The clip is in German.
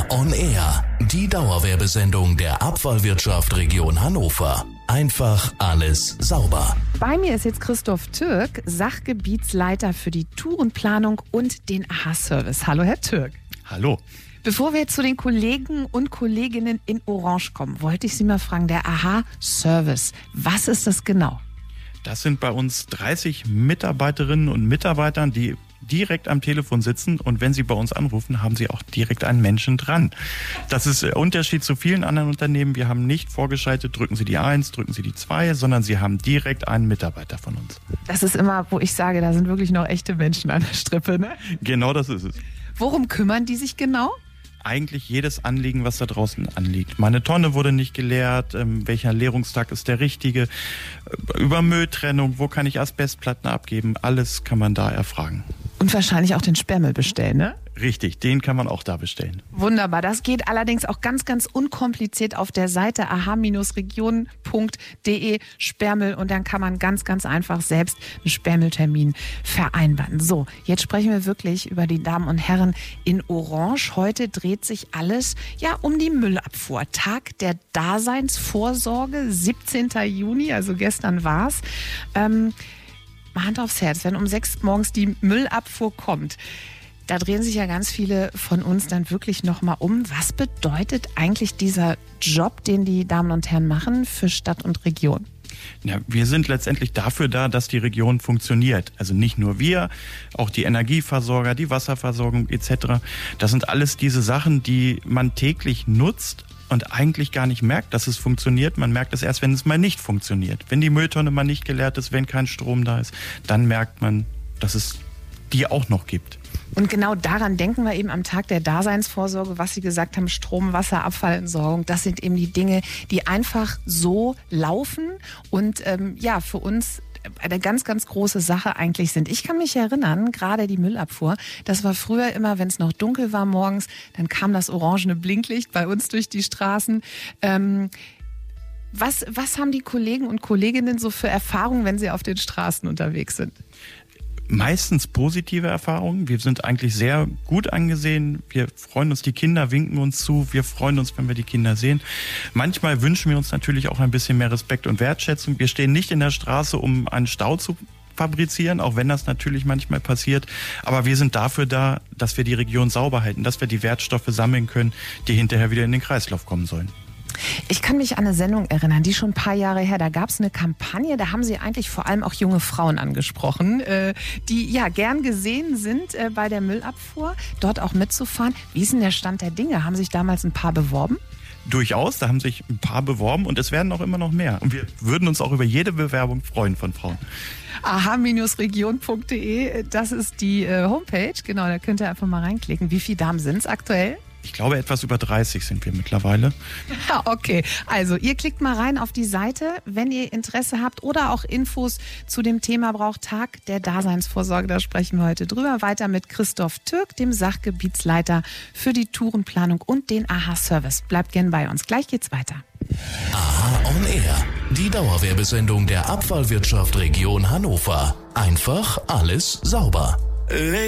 AHA on Air, die Dauerwerbesendung der Abfallwirtschaft Region Hannover. Einfach alles sauber. Bei mir ist jetzt Christoph Türk, Sachgebietsleiter für die Tourenplanung und den AHA-Service. Hallo, Herr Türk. Hallo. Bevor wir jetzt zu den Kollegen und Kolleginnen in Orange kommen, wollte ich Sie mal fragen, der AHA-Service, was ist das genau? Das sind bei uns 30 Mitarbeiterinnen und Mitarbeiter, die direkt am Telefon sitzen, und wenn Sie bei uns anrufen, haben Sie auch direkt einen Menschen dran. Das ist der Unterschied zu vielen anderen Unternehmen. Wir haben nicht vorgeschaltet, drücken Sie die 1, drücken Sie die 2, sondern Sie haben direkt einen Mitarbeiter von uns. Das ist immer, wo ich sage, da sind wirklich noch echte Menschen an der Strippe, ne? Genau das ist es. Worum kümmern die sich genau? Eigentlich jedes Anliegen, was da draußen anliegt. Meine Tonne wurde nicht geleert, welcher Leerungstag ist der richtige, über Mülltrennung, wo kann ich Asbestplatten abgeben, alles kann man da erfragen. Und wahrscheinlich auch den Sperrmüll bestellen, ne? Richtig, den kann man auch da bestellen. Wunderbar, das geht allerdings auch ganz, ganz unkompliziert auf der Seite aha-region.de Sperrmüll, und dann kann man ganz, ganz einfach selbst einen Sperrmülltermin vereinbaren. So, jetzt sprechen wir wirklich über die Damen und Herren in Orange. Heute dreht sich alles um die Müllabfuhr. Tag der Daseinsvorsorge, 17. Juni, also gestern war's. Hand aufs Herz, wenn um 6 morgens die Müllabfuhr kommt, da drehen sich ja ganz viele von uns dann wirklich nochmal um. Was bedeutet eigentlich dieser Job, den die Damen und Herren machen, für Stadt und Region? Ja, wir sind letztendlich dafür da, dass die Region funktioniert. Also nicht nur wir, auch die Energieversorger, die Wasserversorgung etc. Das sind alles diese Sachen, die man täglich nutzt und eigentlich gar nicht merkt, dass es funktioniert. Man merkt es erst, wenn es mal nicht funktioniert. Wenn die Mülltonne mal nicht geleert ist, wenn kein Strom da ist, dann merkt man, dass es die auch noch gibt. Und genau daran denken wir eben am Tag der Daseinsvorsorge, was Sie gesagt haben, Strom, Wasser, Abfallentsorgung. Das sind eben die Dinge, die einfach so laufen und für uns eine ganz, ganz große Sache eigentlich sind. Ich kann mich erinnern, gerade die Müllabfuhr, das war früher immer, wenn es noch dunkel war morgens, dann kam das orangene Blinklicht bei uns durch die Straßen. Was haben die Kollegen und Kolleginnen so für Erfahrungen, wenn sie auf den Straßen unterwegs sind? Meistens positive Erfahrungen. Wir sind eigentlich sehr gut angesehen. Wir freuen uns, die Kinder winken uns zu. Wir freuen uns, wenn wir die Kinder sehen. Manchmal wünschen wir uns natürlich auch ein bisschen mehr Respekt und Wertschätzung. Wir stehen nicht in der Straße, um einen Stau zu fabrizieren, auch wenn das natürlich manchmal passiert. Aber wir sind dafür da, dass wir die Region sauber halten, dass wir die Wertstoffe sammeln können, die hinterher wieder in den Kreislauf kommen sollen. Ich kann mich an eine Sendung erinnern, die schon ein paar Jahre her, da gab es eine Kampagne, da haben Sie eigentlich vor allem auch junge Frauen angesprochen, die gern gesehen sind bei der Müllabfuhr, dort auch mitzufahren. Wie ist denn der Stand der Dinge? Haben sich damals ein paar beworben? Durchaus, da haben sich ein paar beworben und es werden auch immer noch mehr. Und wir würden uns auch über jede Bewerbung freuen von Frauen. aha-region.de, das ist die Homepage, genau, da könnt ihr einfach mal reinklicken. Wie viele Damen sind es aktuell? Ich glaube, etwas über 30 sind wir mittlerweile. Ja, okay. Also, ihr klickt mal rein auf die Seite, wenn ihr Interesse habt oder auch Infos zu dem Thema braucht. Tag der Daseinsvorsorge, da sprechen wir heute drüber. Weiter mit Christoph Türk, dem Sachgebietsleiter für die Tourenplanung und den AHA-Service. Bleibt gern bei uns. Gleich geht's weiter. AHA on Air, die Dauerwerbesendung der Abfallwirtschaft Region Hannover. Einfach alles sauber.